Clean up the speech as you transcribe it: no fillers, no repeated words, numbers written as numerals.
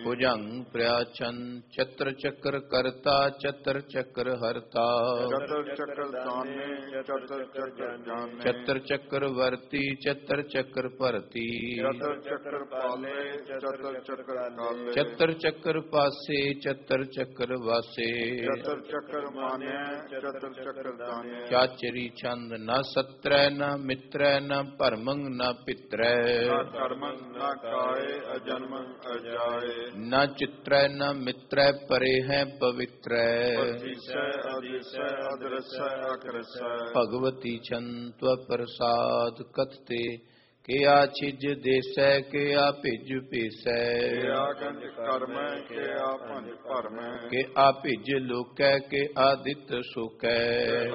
ਭੁਜੰਗ ਪ੍ਰਿਆਚਨ ਚਤਰ ਚੱਕਰ ਕਰਤਾ ਚਤਰ ਚੱਕਰ ਹਰਤਾ ਚਤਰ ਚੱਕਰ ਦਾਨੇ ਚਤਰ ਚੱਕਰ ਜਾਣੇ ਚਤਰ ਚੱਕਰ ਵਰਤੀ ਚਤਰ ਚੱਕਰ ਭਰਤੀ ਚਤਰ ਚੱਕਰ ਪਾਲੇ ਚਤਰ ਚੱਕਰ ਕਾਲੇ ਚਤਰ ਚੱਕਰ ਪਾਸੇ ਚਤਰ ਚੱਕਰ ਵਾਸੇ ਚਤਰ ਚੱਕਰ ਮਾਨੇ ਚਤਰ ਚੱਕਰ ਦਾਨੇ ਚਾਚਰੀ ਚੰਦ ਨ ਸਤਰੈ ਨ ਮਿਤਰੈ ਨ ਭਰਮੰ ਨ ਪਿਤਰੈ ਨਾ ਕਰਮੰ ਨਾ ਕਾਏ ਅਜਨਮੰ ਅਜਾਏ ਨ ਚਿਤਰੈ ਨ ਮਿਤਰੈ ਪਰੇ ਹੈ ਪਵਿੱਤਰੈ ਪਤੀਸੈ ਅਦੀਸੈ ਅਦਰਸੈ ਅਕਰਸੈ ਭਗਵਤੀ ਚੰਤਵ ਪ੍ਰਸਾਦ ਕਥਤੇ ਕਿ ਆ ਛਿਜ ਦੇਸੈ ਕਿ ਆ ਭਿਜ ਭੇਸੈ ਕੇ ਆ ਕੰਜ ਕਰਮੈ ਕੇ ਆ ਭੰਜ ਭਰਮੈ ਕਿ ਆ ਭਿਜ ਲੋਕੈ ਕਿ ਆ ਦਿੱਤ ਸੋਕੈ